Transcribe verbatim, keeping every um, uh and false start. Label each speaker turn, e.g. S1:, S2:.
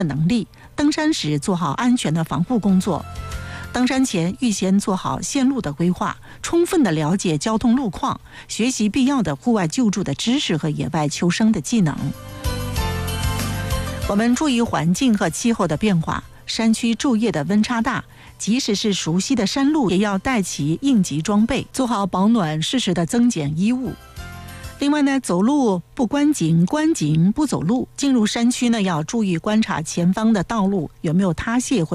S1: 能力，登山时做好安全的防护工作。登山前预先做好线路的规划，充分的了解交通路况，学习必要的户外救助的知识和野外求生的技能。我们注意环境和气候的变化，山区昼夜的温差大，即使是熟悉的山路，也要带齐应急装备，做好保暖，适时的增减衣物。另外呢，走路不观景，观景不走路。进入山区呢，要注意观察前方的道路有没有塌陷或